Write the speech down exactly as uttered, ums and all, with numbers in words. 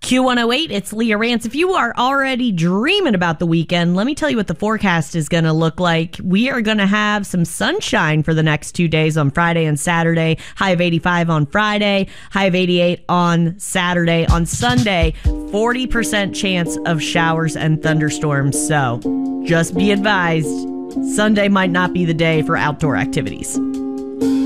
Q one oh eight, it's Leah Rance. If you are already dreaming about the weekend, let me tell you what the forecast is going to look like. We are going to have some sunshine for the next two days on Friday and Saturday. High of eighty-five on Friday, high of eighty-eight on Saturday. On Sunday, forty percent chance of showers and thunderstorms. So just be advised, Sunday might not be the day for outdoor activities.